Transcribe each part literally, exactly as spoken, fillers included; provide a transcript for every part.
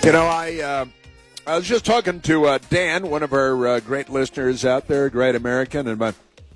You know, I uh, I was just talking to uh, Dan, one of our uh, great listeners out there, great American, and my,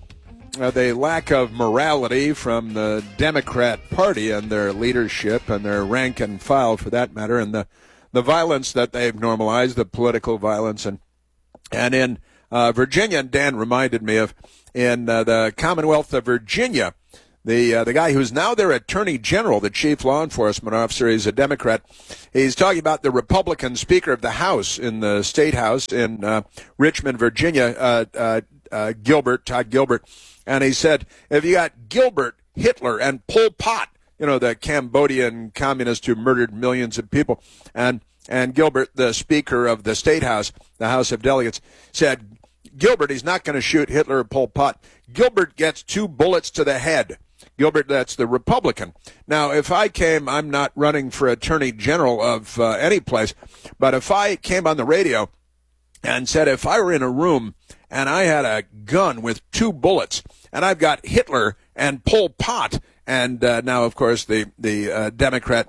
uh, the lack of morality from the Democrat Party and their leadership and their rank and file, for that matter, and the, the violence that they've normalized, the political violence. And, and in uh, Virginia, and Dan reminded me of, in uh, the Commonwealth of Virginia, The uh, the guy who's now their attorney general, the chief law enforcement officer, he's a Democrat. He's talking about the Republican Speaker of the House in the State House in uh, Richmond, Virginia, uh, uh, uh, Gilbert, Todd Gilbert. And he said, if you got Gilbert, Hitler, and Pol Pot, you know, the Cambodian communist who murdered millions of people, and, and Gilbert, the Speaker of the State House, the House of Delegates, said, Gilbert, he's not going to shoot Hitler or Pol Pot. Gilbert gets two bullets to the head. Gilbert, that's the Republican. Now, if I came, I'm not running for Attorney General of uh, any place, but if I came on the radio and said if I were in a room and I had a gun with two bullets and I've got Hitler and Pol Pot, and uh, now, of course, the, the uh, Democrat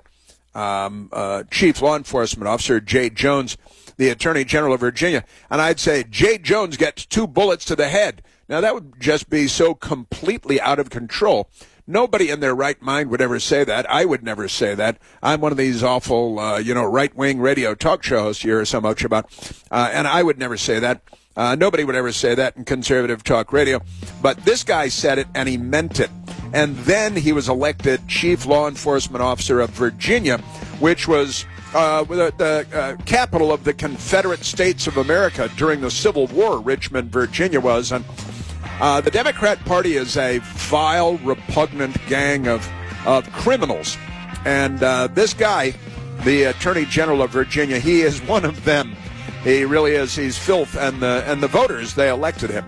um, uh, chief law enforcement officer, Jay Jones, the Attorney General of Virginia, and I'd say Jay Jones gets two bullets to the head. Now, that would just be so completely out of control. Nobody in their right mind would ever say that. I would never say that. I'm one of these awful, uh, you know, right-wing radio talk show hosts you hear so much about, uh, and I would never say that. Uh, nobody would ever say that in conservative talk radio. But this guy said it, and he meant it. And then he was elected chief law enforcement officer of Virginia, which was uh, the, the uh, capital of the Confederate States of America during the Civil War. Richmond, Virginia was, and Uh, the Democrat Party is a vile, repugnant gang of, of criminals. And uh, this guy, the Attorney General of Virginia, he is one of them. He really is. He's filth. And the, and the voters, they elected him.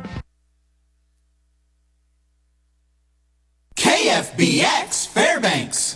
K F B X Fairbanks.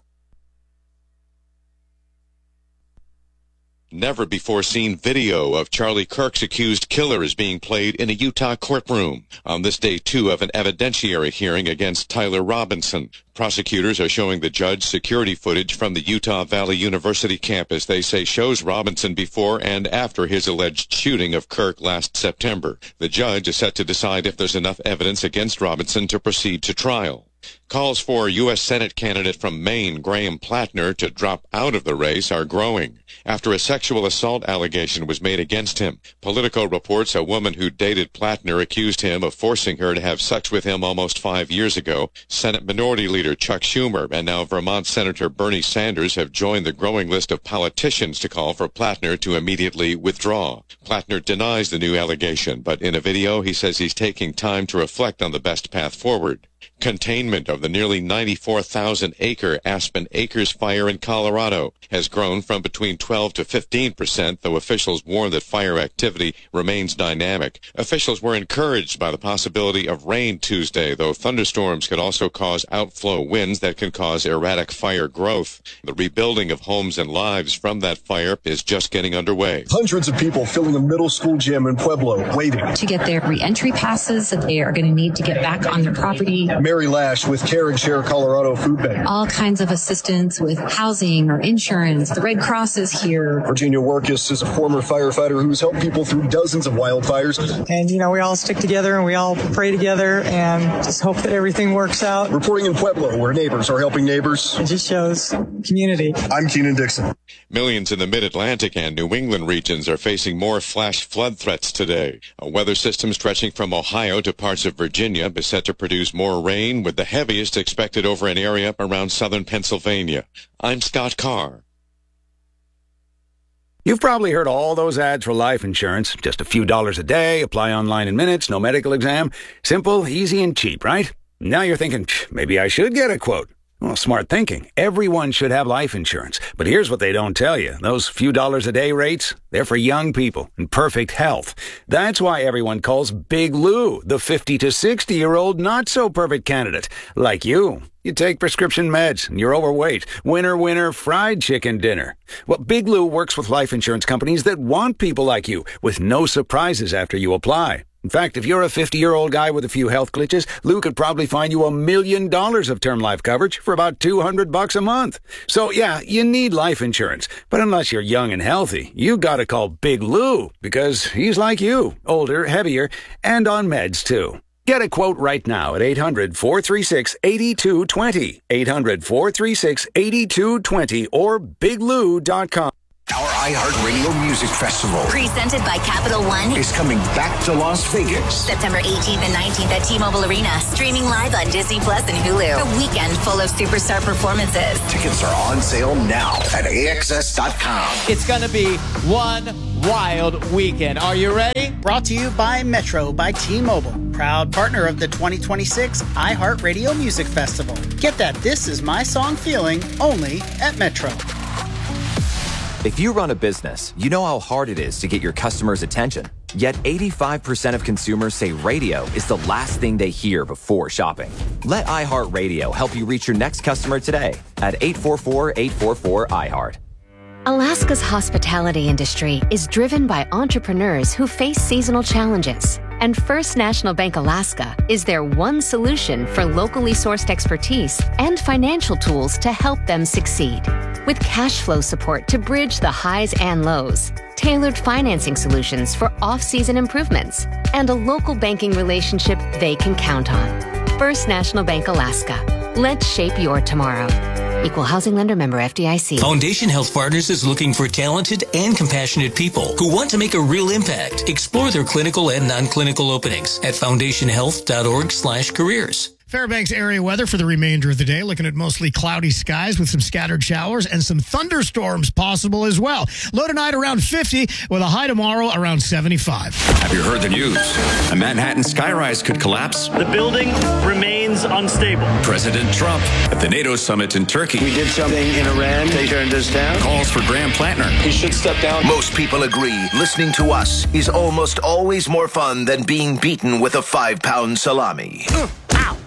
Never-before-seen video of Charlie Kirk's accused killer is being played in a Utah courtroom on this day two of an evidentiary hearing against Tyler Robinson. Prosecutors are showing the judge security footage from the Utah Valley University campus they say shows Robinson before and after his alleged shooting of Kirk last September. The judge is set to decide if there's enough evidence against Robinson to proceed to trial. Calls for U S Senate candidate from Maine, Graham Plattner, to drop out of the race are growing after a sexual assault allegation was made against him. Politico reports a woman who dated Plattner accused him of forcing her to have sex with him almost five years ago. Senate Minority Leader Chuck Schumer and now Vermont Senator Bernie Sanders have joined the growing list of politicians to call for Plattner to immediately withdraw. Plattner denies the new allegation, but in a video he says he's taking time to reflect on the best path forward. Containment of the nearly ninety-four thousand acre Aspen Acres fire in Colorado has grown from between twelve to fifteen percent, though officials warn that fire activity remains dynamic. Officials were encouraged by the possibility of rain Tuesday, though thunderstorms could also cause outflow winds that can cause erratic fire growth. The rebuilding of homes and lives from that fire is just getting underway. Hundreds of people filling a middle school gym in Pueblo waiting to get their re-entry passes that they are going to need to get back on their property. Mary Lash with Care and Share Colorado Food Bank. All kinds of assistance with housing or insurance. The Red Cross is here. Virginia Workis is a former firefighter who's helped people through dozens of wildfires. And, you know, we all stick together and we all pray together and just hope that everything works out. Reporting in Pueblo, where neighbors are helping neighbors. It just shows community. I'm Keenan Dixon. Millions in the Mid-Atlantic and New England regions are facing more flash flood threats today. A weather system stretching from Ohio to parts of Virginia is set to produce more rain, with the heaviest expected over an area around southern Pennsylvania. I'm Scott Carr. You've probably heard all those ads for life insurance. Just a few dollars a day, apply online in minutes, no medical exam. Simple, easy, and cheap, right? Now you're thinking, maybe I should get a quote. Well, smart thinking. Everyone should have life insurance. But here's what they don't tell you. Those few dollars a day rates, they're for young people in perfect health. That's why everyone calls Big Lou the fifty to sixty-year-old not-so-perfect candidate. Like you. You take prescription meds, and you're overweight. Winner, winner, fried chicken dinner. Well, Big Lou works with life insurance companies that want people like you, with no surprises after you apply. In fact, if you're a fifty-year-old guy with a few health glitches, Lou could probably find you a million dollars of term life coverage for about two hundred bucks a month. So yeah, you need life insurance. But unless you're young and healthy, you gotta call Big Lou, because he's like you, older, heavier, and on meds too. Get a quote right now at eight hundred, four three six, eight two two zero, eight hundred, four three six, eight two two zero, or big lou dot com. Our iHeartRadio Music Festival, presented by Capital One, is coming back to Las Vegas. September eighteenth and nineteenth at T-Mobile Arena. Streaming live on Disney Plus and Hulu. A weekend full of superstar performances. Tickets are on sale now at A X S dot com. It's going to be one wild weekend. Are you ready? Brought to you by Metro by T-Mobile, proud partner of the twenty twenty-six iHeartRadio Music Festival. Get that This Is My Song feeling only at Metro. If you run a business, you know how hard it is to get your customers' attention. Yet eighty-five percent of consumers say radio is the last thing they hear before shopping. Let iHeartRadio help you reach your next customer today at eight four four, eight four four, I heart. Alaska's hospitality industry is driven by entrepreneurs who face seasonal challenges. And First National Bank Alaska is their one solution for locally sourced expertise and financial tools to help them succeed. With cash flow support to bridge the highs and lows, tailored financing solutions for off-season improvements, and a local banking relationship they can count on. First National Bank Alaska. Let's shape your tomorrow. Equal housing lender, member F D I C. Foundation Health Partners is looking for talented and compassionate people who want to make a real impact. Explore their clinical and non-clinical openings at foundation health dot org slash careers. Fairbanks area weather for the remainder of the day. Looking at mostly cloudy skies with some scattered showers and some thunderstorms possible as well. Low tonight around fifty with a high tomorrow around seventy-five. Have you heard the news? A Manhattan skyrise could collapse. The building remains unstable. President Trump at the NATO summit in Turkey. We did something in Iran. They turned us down. Calls for Graham Plattner. He should step down. Most people agree listening to us is almost always more fun than being beaten with a five-pound salami. Uh, ow.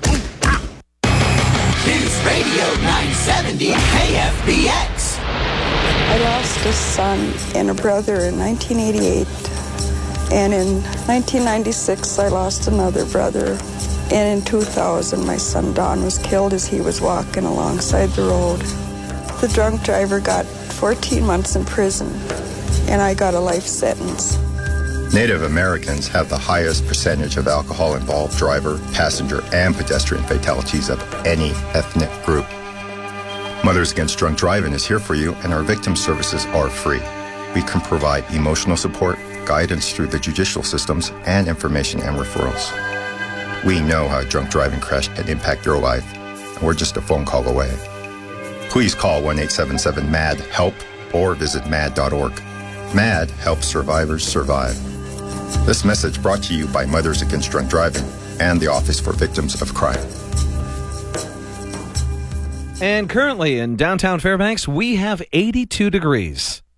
News Radio nine seventy K F B X. I lost a son and a brother in nineteen eighty-eight. And in nineteen ninety-six, I lost another brother. And in two thousand, my son Don was killed as he was walking alongside the road. The drunk driver got fourteen months in prison, and I got a life sentence. Native Americans have the highest percentage of alcohol-involved driver, passenger, and pedestrian fatalities of any ethnic group. Mothers Against Drunk Driving is here for you, and our victim services are free. We can provide emotional support, guidance through the judicial systems, and information and referrals. We know how drunk driving crash can impact your life, and we're just a phone call away. Please call one eight seven seven M A D HELP or visit mad dot org. MAD helps survivors survive. This message brought to you by Mothers Against Drunk Driving and the Office for Victims of Crime. And currently in downtown Fairbanks, we have eighty-two degrees.